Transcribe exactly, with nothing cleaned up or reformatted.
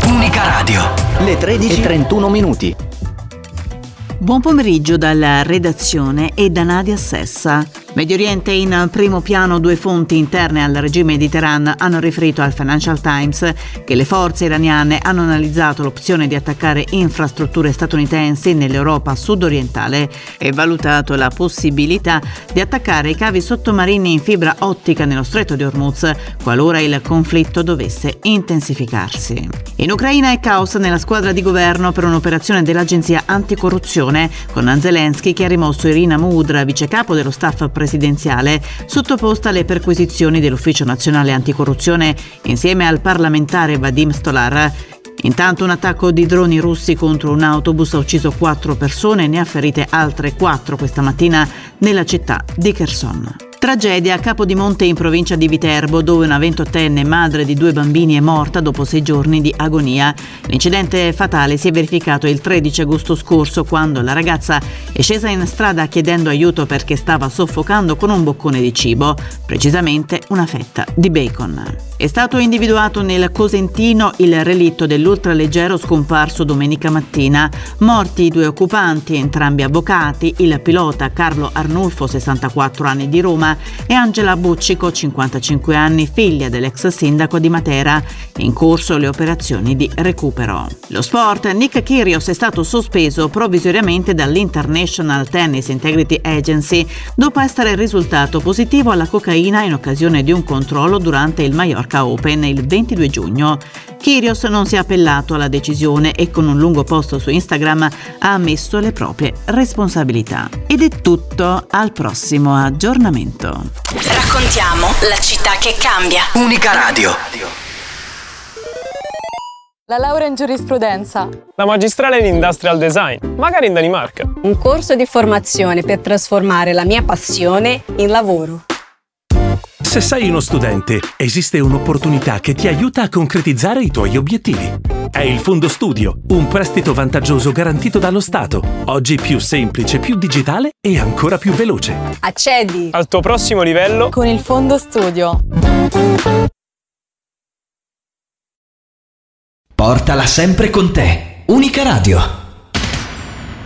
Unica Radio. Le tredici e trentuno minuti. Buon pomeriggio dalla redazione e da Nadia Sessa. Medio Oriente in primo piano. Due fonti interne al regime di Teheran hanno riferito al Financial Times che le forze iraniane hanno analizzato l'opzione di attaccare infrastrutture statunitensi nell'Europa sudorientale e valutato la possibilità di attaccare i cavi sottomarini in fibra ottica nello Stretto di Hormuz qualora il conflitto dovesse intensificarsi. In Ucraina è caos nella squadra di governo per un'operazione dell'agenzia anticorruzione con Zelensky che ha rimosso Irina Mudra, vicecapo dello staff presidenziale, sottoposta alle perquisizioni dell'Ufficio Nazionale Anticorruzione insieme al parlamentare Vadim Stolar. Intanto un attacco di droni russi contro un autobus ha ucciso quattro persone e ne ha ferite altre quattro questa mattina nella città di Kherson. Tragedia a Capodimonte in provincia di Viterbo, dove una ventottenne madre di due bambini è morta dopo sei giorni di agonia. L'incidente fatale si è verificato il tredici agosto scorso, quando la ragazza è scesa in strada chiedendo aiuto perché stava soffocando con un boccone di cibo, precisamente una fetta di bacon. È stato individuato nel Cosentino il relitto dell'ultraleggero scomparso domenica mattina. Morti i due occupanti, entrambi avvocati, il pilota Carlo Arnulfo, sessantaquattro anni, di Roma, e Angela Buccico, cinquantacinque anni, figlia dell'ex sindaco di Matera. In corso le operazioni di recupero. Lo sport. Nick Kyrgios è stato sospeso provvisoriamente dall'International Tennis Integrity Agency dopo essere risultato positivo alla cocaina in occasione di un controllo durante il Mallorca Open il ventidue giugno. Kyrgios non si è appellato alla decisione e con un lungo post su Instagram ha ammesso le proprie responsabilità. Ed è tutto, al prossimo aggiornamento. Raccontiamo la città che cambia. Unica Radio. La laurea in giurisprudenza. La magistrale in industrial design, magari in Danimarca. Un corso di formazione per trasformare la mia passione in lavoro. Se sei uno studente, esiste un'opportunità che ti aiuta a concretizzare i tuoi obiettivi. È il Fondo Studio, un prestito vantaggioso garantito dallo Stato, oggi più semplice, più digitale e ancora più veloce. Accedi al tuo prossimo livello con il Fondo Studio. Portala sempre con te. Unica Radio.